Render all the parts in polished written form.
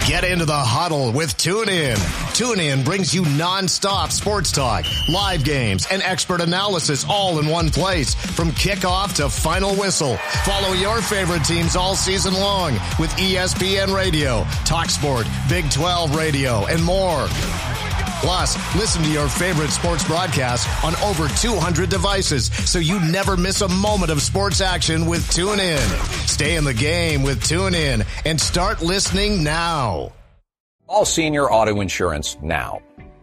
Get into the huddle with TuneIn. TuneIn brings you nonstop sports talk, live games, and expert analysis all in one place. From kickoff to final whistle, follow your favorite teams all season long with ESPN Radio, TalkSport, Big 12 Radio, and more. Plus, listen to your favorite sports broadcasts on over 200 devices so you never miss a moment of sports action with TuneIn. Stay in the game with TuneIn and start listening now. All senior auto insurance now.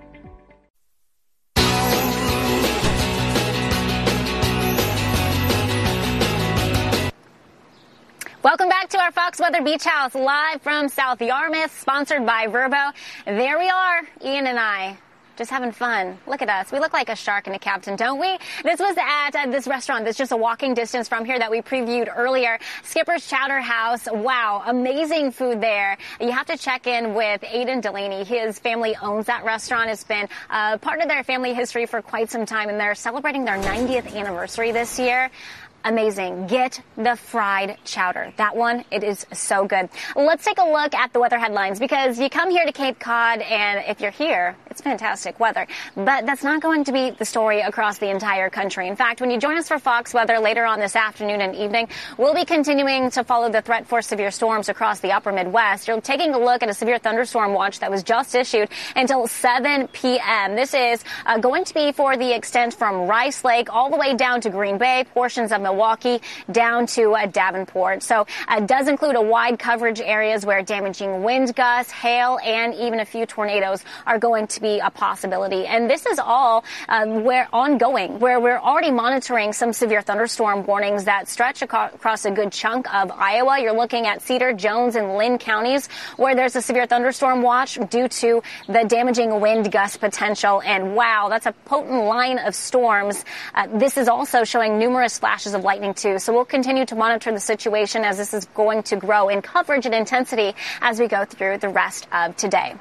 Welcome back to our Fox Weather Beach House, live from South Yarmouth, sponsored by Verbo. There we are, Ian and I, just having fun. Look at us. We look like a shark and a captain, don't we? This was at this restaurant that's just a walking distance from here that we previewed earlier, Skipper's Chowder House. Wow, amazing food there. You have to check in with Aiden Delaney. His family owns that restaurant. It's been part of their family history for quite some time, and they're celebrating their 90th anniversary this year. Amazing. Get the fried chowder. That one, it is so good. Let's take a look at the weather headlines, because you come here to Cape Cod, and if you're here, it's fantastic weather. But that's not going to be the story across the entire country. In fact, when you join us for Fox Weather later on this afternoon and evening, we'll be continuing to follow the threat for severe storms across the upper Midwest. You're taking a look at a severe thunderstorm watch that was just issued until 7 p.m. This is going to be for the extent from Rice Lake all the way down to Green Bay, portions of Milwaukee down to Davenport. So it does include a wide coverage areas where damaging wind gusts, hail, and even a few tornadoes are going to be a possibility. And this is all where we're already monitoring some severe thunderstorm warnings that stretch across a good chunk of Iowa. You're looking at Cedar, Jones, and Lynn counties where there's a severe thunderstorm watch due to the damaging wind gust potential. And wow, that's a potent line of storms. This is also showing numerous flashes of lightning too. So we'll continue to monitor the situation as this is going to grow in coverage and intensity as we go through the rest of today.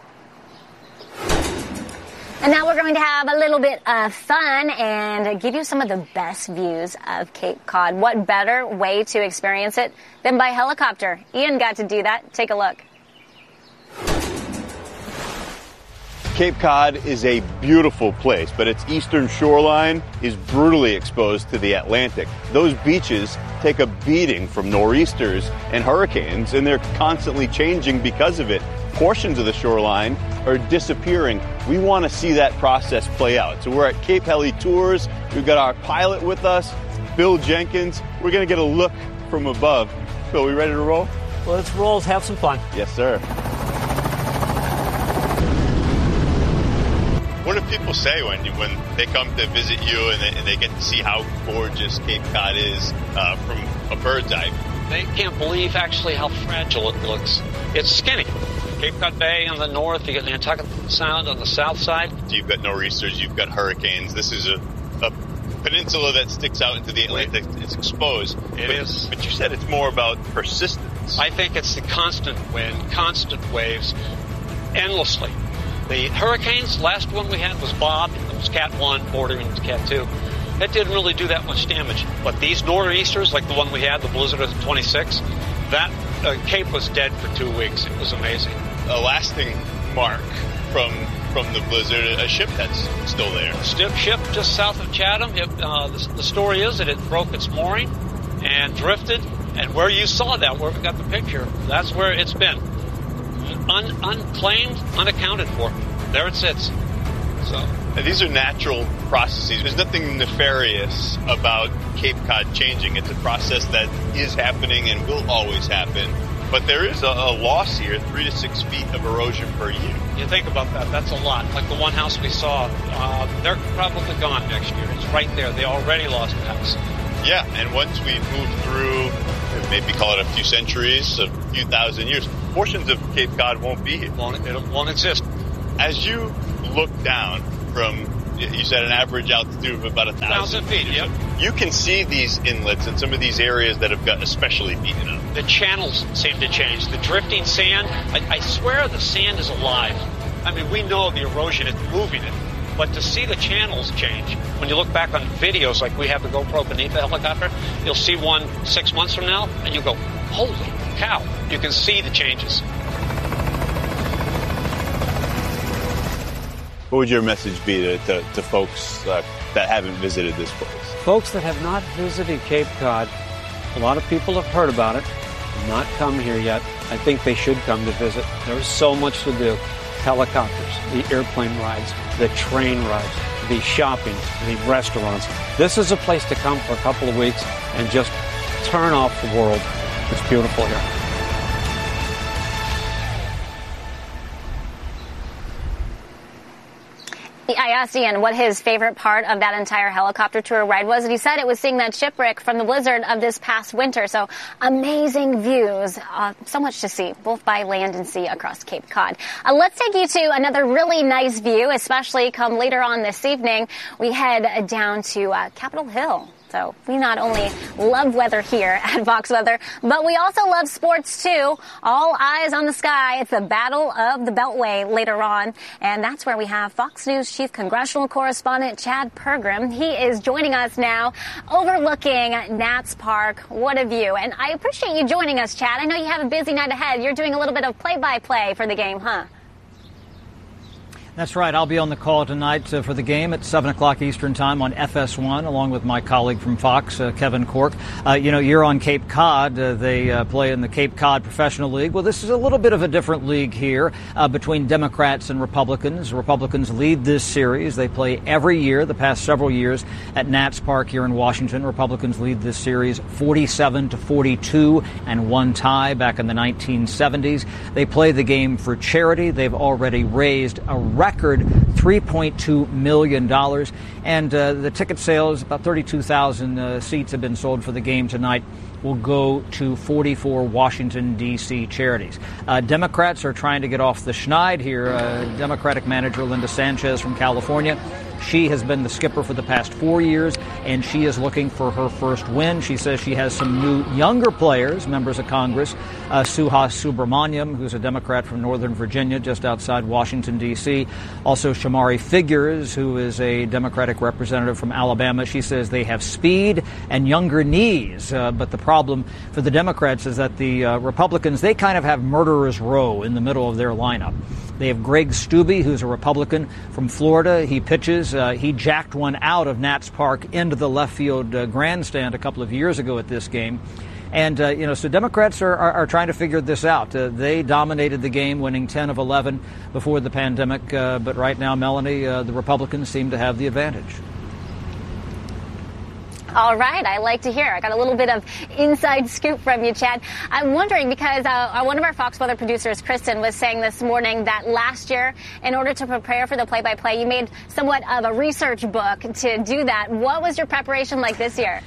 And now we're going to have a little bit of fun and give you some of the best views of Cape Cod. What better way to experience it than by helicopter? Ian got to do that. Take a look. Cape Cod is a beautiful place, but its eastern shoreline is brutally exposed to the Atlantic. Those beaches take a beating from nor'easters and hurricanes, and they're constantly changing because of it. Portions of the shoreline are disappearing. We want to see that process play out. So we're at Cape Heli Tours. We've got our pilot with us, Bill Jenkins. We're going to get a look from above. Bill, we ready to roll? Well, let's roll. Let's have some fun. Yes, sir. What do people say when they come to visit you and they get to see how gorgeous Cape Cod is from a bird's eye? They can't believe actually how fragile it looks. It's skinny. Cape Cod Bay on the north, you get Nantucket Sound on the south side. You've got nor'easters, you've got hurricanes. This is a peninsula that sticks out into the Atlantic. It's exposed. It is. But you said it's more about persistence. I think it's the constant wind, constant waves, endlessly. The hurricanes, last one we had was Bob. It was Cat 1 bordering to Cat 2. It didn't really do that much damage. But these nor'easters, like the one we had, the blizzard of 26, that Cape was dead for 2 weeks. It was amazing. A lasting mark from the blizzard, a ship that's still there. Ship just south of Chatham. The story is that it broke its mooring and drifted. And where you saw that, where we got the picture, that's where it's been. Unclaimed, unaccounted for. There it sits. So these are natural processes. There's nothing nefarious about Cape Cod changing. It's a process that is happening and will always happen. But there is a loss here, 3 to 6 feet of erosion per year. You think about that, that's a lot. Like the one house we saw, they're probably gone next year. It's right there. They already lost a house. Yeah, and once we move through, maybe call it a few centuries, a few thousand years, portions of Cape Cod won't be here. It won't exist. As you look down from, you said an average altitude of about 1,000 feet, yep. You can see these inlets in some of these areas that have got especially beaten up. The channels seem to change. The drifting sand, I swear the sand is alive. I mean, we know the erosion, it's moving it. But to see the channels change, when you look back on videos like we have the GoPro beneath the helicopter, you'll see one 6 months from now, and you go, holy cow, you can see the changes. What would your message be to folks that haven't visited this place? Folks that have not visited Cape Cod, a lot of people have heard about it, not come here yet. I think they should come to visit. There's so much to do. Helicopters, the airplane rides, the train rides, the shopping, the restaurants. This is a place to come for a couple of weeks and just turn off the world. It's beautiful here. I asked Ian what his favorite part of that entire helicopter tour ride was, and he said it was seeing that shipwreck from the blizzard of this past winter. So amazing views, so much to see, both by land and sea across Cape Cod. Let's take you to another really nice view, especially come later on this evening. We head down to Capitol Hill. So we not only love weather here at Fox Weather, but we also love sports too. All eyes on the sky. It's the Battle of the Beltway later on. And that's where we have Fox News Chief Congressional Correspondent Chad Pergram. He is joining us now overlooking Nats Park. What a view. And I appreciate you joining us, Chad. I know you have a busy night ahead. You're doing a little bit of play-by-play for the game, huh? That's right. I'll be on the call tonight for the game at 7 o'clock Eastern Time on FS1, along with my colleague from Fox, Kevin Cork. You're on Cape Cod. They play in the Cape Cod Professional League. Well, this is a little bit of a different league here between Democrats and Republicans. Republicans lead this series. They play every year, the past several years, at Nats Park here in Washington. Republicans lead this series 47-42 and one tie back in the 1970s. They play the game for charity. They've already raised a record $3.2 million. And the ticket sales, about 32,000 seats have been sold for the game tonight, will go to 44 Washington, D.C. charities. Democrats are trying to get off the schneid here. Democratic manager Linda Sanchez from California. She has been the skipper for the past 4 years, and she is looking for her first win. She says she has some new younger players, members of Congress. Suhas Subramaniam, who's a Democrat from Northern Virginia, just outside Washington, D.C. Also Shamari Figures, who is a Democratic representative from Alabama. She says they have speed and younger knees. But the problem for the Democrats is that the Republicans, they kind of have murderer's row in the middle of their lineup. They have Greg Steube, who's a Republican from Florida. He pitches. He jacked one out of Nats Park into the left field grandstand a couple of years ago at this game. And, so Democrats are trying to figure this out. They dominated the game, winning 10 of 11 before the pandemic. But right now, Melanie, the Republicans seem to have the advantage. All right. I like to hear. I got a little bit of inside scoop from you, Chad. I'm wondering because one of our Fox Weather producers, Kristen, was saying this morning that last year, in order to prepare for the play-by-play, you made somewhat of a research book to do that. What was your preparation like this year?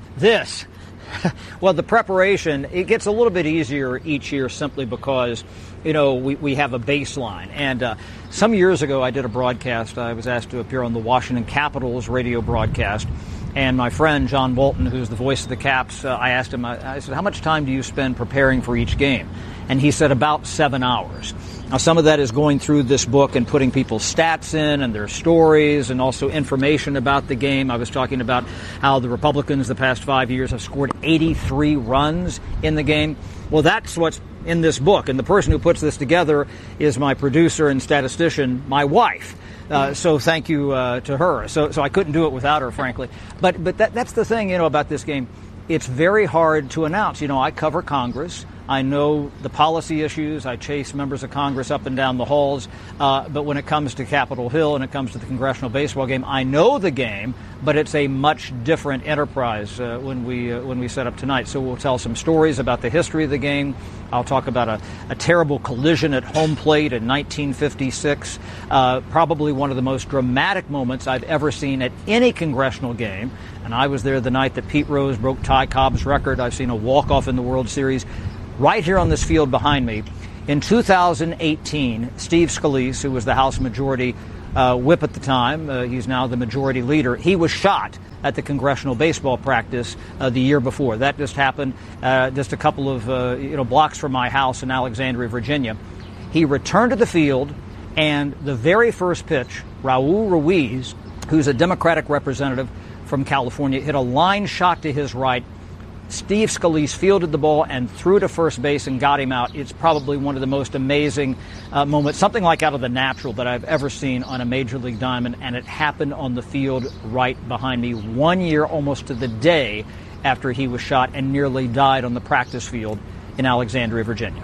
Well, the preparation, it gets a little bit easier each year simply because, we have a baseline. And some years ago, I did a broadcast. I was asked to appear on the Washington Capitals radio broadcast. And my friend, John Bolton, who's the voice of the Caps, I asked him, I said, how much time do you spend preparing for each game? And he said about 7 hours. Now, some of that is going through this book and putting people's stats in and their stories and also information about the game. I was talking about how the Republicans the past 5 years have scored 83 runs in the game. Well, that's what's in this book. And the person who puts this together is my producer and statistician, my wife. So thank you to her. So I couldn't do it without her, frankly. But that's the thing, about this game. It's very hard to announce. I cover Congress. I know the policy issues. I chase members of Congress up and down the halls. But when it comes to Capitol Hill and it comes to the congressional baseball game, I know the game, but it's a much different enterprise when we set up tonight. So we'll tell some stories about the history of the game. I'll talk about a terrible collision at home plate in 1956, probably one of the most dramatic moments I've ever seen at any congressional game. And I was there the night that Pete Rose broke Ty Cobb's record. I've seen a walk-off in the World Series right here on this field behind me. In 2018, Steve Scalise, who was the House Majority Whip at the time, he's now the Majority Leader, he was shot at the congressional baseball practice the year before. That just happened just a couple of blocks from my house in Alexandria, Virginia. He returned to the field, and the very first pitch, Raul Ruiz, who's a Democratic representative from California, hit a line shot to his right, Steve Scalise fielded the ball and threw to first base and got him out. It's probably one of the most amazing moments, something like out of the natural that I've ever seen on a Major League diamond, and it happened on the field right behind me 1 year almost to the day after he was shot and nearly died on the practice field in Alexandria, Virginia.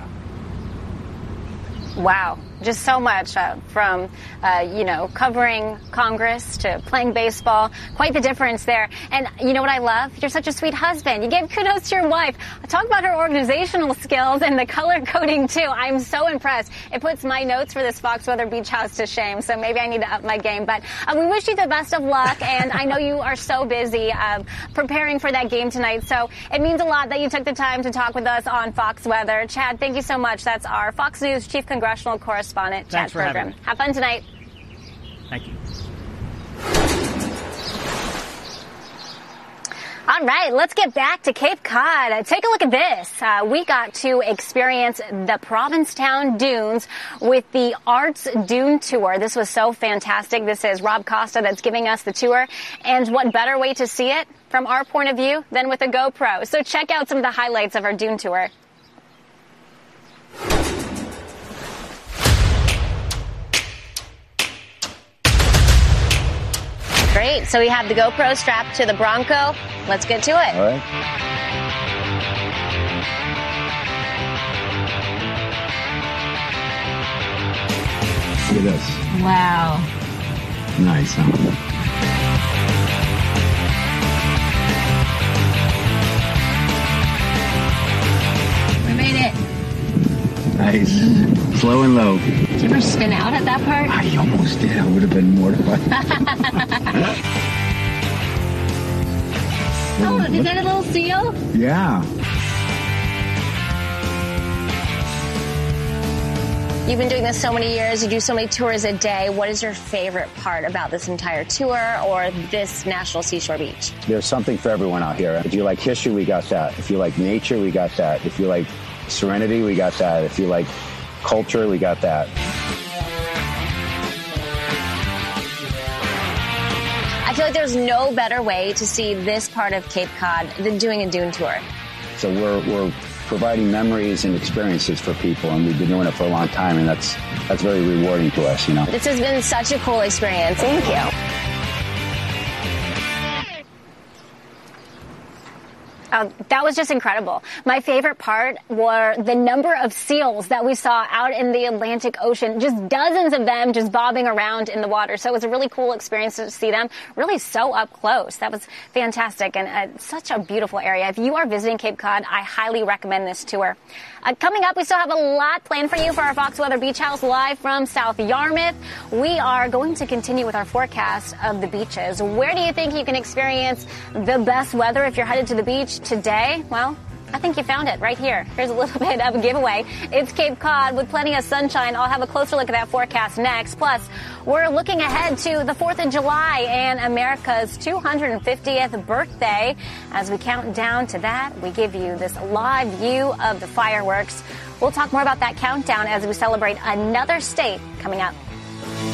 Wow. Just so much from, covering Congress to playing baseball. Quite the difference there. And you know what I love? You're such a sweet husband. You gave kudos to your wife. Talk about her organizational skills and the color coding, too. I'm so impressed. It puts my notes for this Fox Weather Beach House to shame, so maybe I need to up my game. But we wish you the best of luck, and I know you are so busy preparing for that game tonight. So it means a lot that you took the time to talk with us on Fox Weather. Chad, thank you so much. That's our Fox News Chief Congressional Correspondent. Thanks for having me. Have fun tonight. Thank you. All right, let's get back to Cape Cod. Take a look at this. We got to experience the Provincetown Dunes with the Arts Dune Tour. This was so fantastic. This is Rob Costa that's giving us the tour. And what better way to see it from our point of view than with a GoPro? So check out some of the highlights of our Dune Tour. Great. So we have the GoPro strapped to the Bronco. Let's get to it. All right. Look at this. Wow. Nice, huh? We made it. Nice. Slow and low. Did you ever spin out at that part? I almost did. I would have been mortified. Oh, is that a little seal? Yeah. You've been doing this so many years. You do so many tours a day. What is your favorite part about this entire tour or this National Seashore Beach? There's something for everyone out here. If you like history, we got that. If you like nature, we got that. If you like serenity, we got that. If you like culture, we got that. I feel like there's no better way to see this part of Cape Cod than doing a dune tour. So we're providing memories and experiences for people, and we've been doing it for a long time, and that's very rewarding to us, you know. This has been such a cool experience. Thank you. That was just incredible. My favorite part were the number of seals that we saw out in the Atlantic Ocean. Just dozens of them just bobbing around in the water. So it was a really cool experience to see them really so up close. That was fantastic and such a beautiful area. If you are visiting Cape Cod, I highly recommend this tour. Coming up, we still have a lot planned for you for our Fox Weather Beach House live from South Yarmouth. We are going to continue with our forecast of the beaches. Where do you think you can experience the best weather if you're headed to the beach today? Well, I think you found it right here. Here's a little bit of a giveaway. It's Cape Cod with plenty of sunshine. I'll have a closer look at that forecast next. Plus, we're looking ahead to the 4th of July and America's 250th birthday. As we count down to that, we give you this live view of the fireworks. We'll talk more about that countdown as we celebrate another state coming up.